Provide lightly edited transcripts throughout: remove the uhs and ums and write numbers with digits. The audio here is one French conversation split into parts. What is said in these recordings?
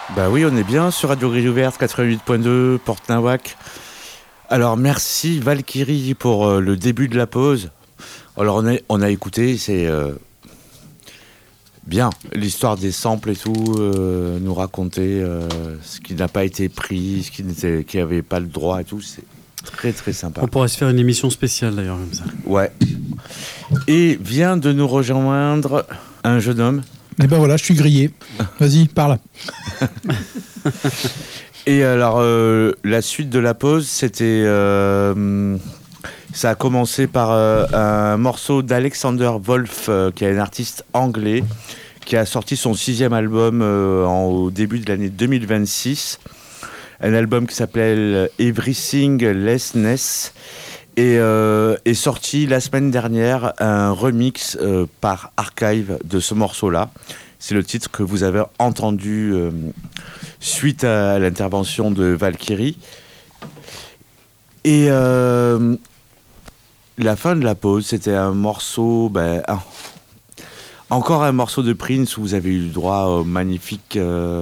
Bah oui, on est bien sur Radio Grille Ouverte 88.2 Porte Nawak. Alors merci Valkyrie pour le début de la pause. Alors on a écouté, c'est bien l'histoire des samples et tout, nous raconter ce qui n'a pas été pris, qui n'avait pas le droit et tout. C'est très très sympa. On pourrait se faire une émission spéciale d'ailleurs comme ça. Ouais. Et vient de nous rejoindre un jeune homme. Et ben voilà, je suis grillé. Vas-y, parle. Et alors, la suite de la pause, c'était... ça a commencé par un morceau d'Alexander Wolf, qui est un artiste anglais, qui a sorti son 6e album au début de l'année 2026. Un album qui s'appelle Everything Lessness. Et est sorti la semaine dernière un remix par Archive de ce morceau-là. C'est le titre que vous avez entendu suite à l'intervention de Valkyrie. Et la fin de la pause, c'était un morceau... encore un morceau de Prince où vous avez eu le droit au magnifique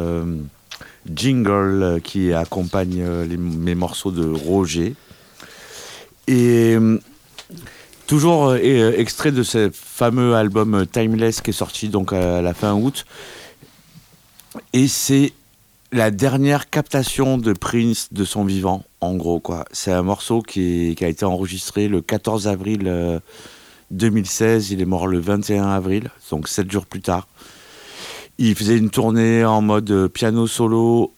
jingle qui accompagne mes morceaux de Roger. Et toujours extrait de ce fameux album Timeless qui est sorti donc à la fin août. Et c'est la dernière captation de Prince de son vivant, en gros, quoi. C'est un morceau qui a été enregistré le 14 avril 2016. Il est mort le 21 avril, donc 7 jours plus tard. Il faisait une tournée en mode piano solo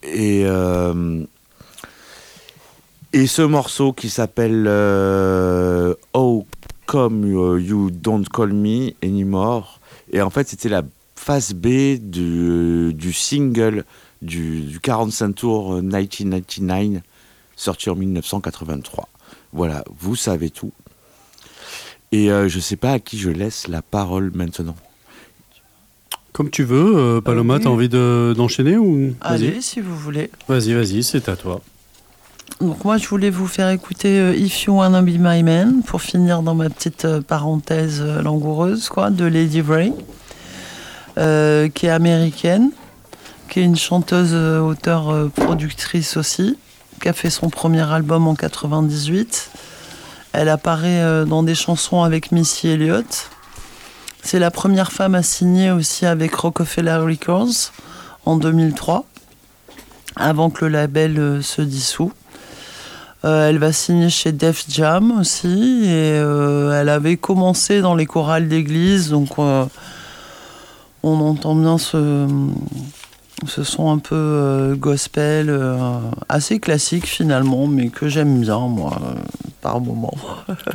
et ce morceau qui s'appelle How Come You Don't Call Me Anymore. Et en fait, c'était la face B du single du 45 tours 1999, sorti en 1983. Voilà, vous savez tout. Et je sais pas à qui je laisse la parole maintenant. Comme tu veux, Paloma, oui. T'as envie d'enchaîner ou... Allez, Vas-y. si vous voulez. Vas-y, c'est à toi. Donc moi, je voulais vous faire écouter If You Wanna Be My Man, pour finir dans ma petite parenthèse langoureuse, quoi, de Lady Wray, qui est américaine, qui est une chanteuse, auteure, productrice aussi, qui a fait son premier album en 98. Elle apparaît dans des chansons avec Missy Elliott. C'est la première femme à signer aussi avec Rockefeller Records en 2003, avant que le label se dissout. Elle va signer chez Def Jam aussi, et elle avait commencé dans les chorales d'église, donc on entend bien ce son un peu gospel, assez classique finalement, mais que j'aime bien moi, par moments.